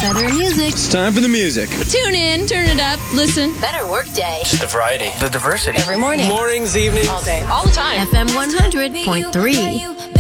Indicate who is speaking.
Speaker 1: Better music.
Speaker 2: It's time for the music.
Speaker 3: Tune in, turn it up, listen.
Speaker 1: Better work day.
Speaker 4: Just the variety. The diversity.
Speaker 1: Every morning.
Speaker 4: Mornings, evenings.
Speaker 3: All day. All the time.
Speaker 1: FM 100.3.